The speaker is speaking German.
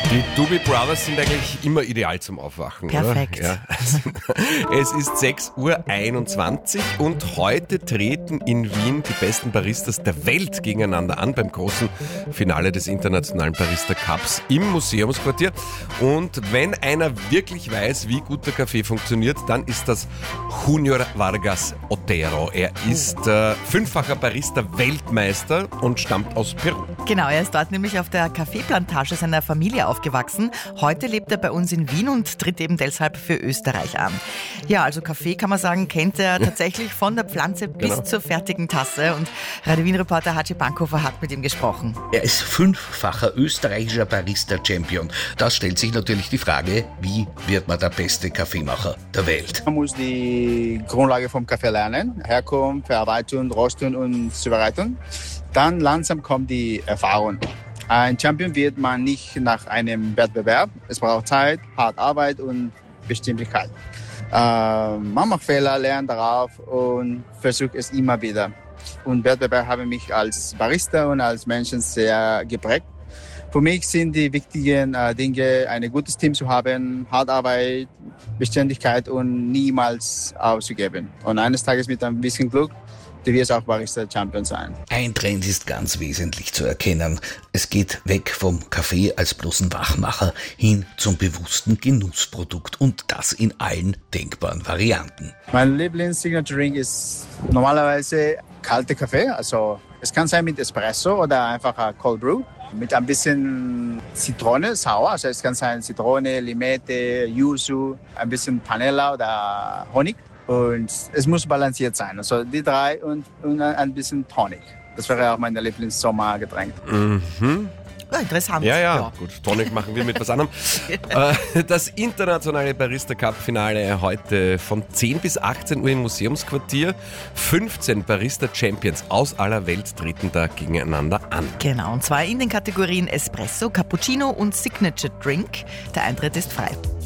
Die Doobie Brothers sind eigentlich immer ideal zum Aufwachen, Perfekt. oder? Ja. Es ist 6:21 Uhr und heute treten in Wien die besten Baristas der Welt gegeneinander an beim großen Finale des internationalen Barista Cups im Museumsquartier. Und wenn einer wirklich weiß, wie guter Kaffee funktioniert, dann ist das Junior Vargas Otero. Er ist fünffacher Barista-Weltmeister und stammt aus Peru. Genau, er ist dort nämlich auf der Kaffeeplantage seiner Familie aufgewachsen. Heute lebt er bei uns in Wien und tritt eben deshalb für Österreich an. Ja, also Kaffee kann man sagen, kennt er tatsächlich von der Pflanze bis zur fertigen Tasse. Und Radio Wien-Reporter Haji Bankhofer hat mit ihm gesprochen. Er ist fünffacher österreichischer Barista-Champion. Da stellt sich natürlich die Frage, wie wird man der beste Kaffeemacher der Welt? Man muss die Grundlage vom Kaffee lernen. Herkunft, Verarbeitung, Röstung und Zubereitung. Dann langsam kommt die Erfahrung. Ein Champion wird man nicht nach einem Wettbewerb. Es braucht Zeit, harte Arbeit und Bestimmtheit. Man macht Fehler, lernt darauf und versucht es immer wieder. Und Wettbewerb haben mich als Barista und als Menschen sehr geprägt. Für mich sind die wichtigen Dinge, ein gutes Team zu haben, harte Arbeit, Beständigkeit und niemals aufzugeben. Und eines Tages mit ein bisschen Glück, du wirst auch Barista-Champion sein. Ein Trend ist ganz wesentlich zu erkennen. Es geht weg vom Kaffee als bloßen Wachmacher hin zum bewussten Genussprodukt und das in allen denkbaren Varianten. Mein Lieblings-Signature-Drink ist normalerweise kalter Kaffee. Also es kann sein mit Espresso oder einfach Cold Brew. Mit ein bisschen Zitrone, sauer. Also es kann sein Zitrone, Limette, Yuzu, ein bisschen Panela oder Honig. Und es muss balanciert sein. Also die drei und ein bisschen Tonic. Das wäre auch mein Lieblings-Sommergetränk. Mhm. Ja, interessant. Ja, gut. Tonic machen wir mit was anderem. Das internationale Barista Cup Finale heute von 10 bis 18 Uhr im Museumsquartier. 15 Barista Champions aus aller Welt treten da gegeneinander an. Genau, und zwar in den Kategorien Espresso, Cappuccino und Signature Drink. Der Eintritt ist frei.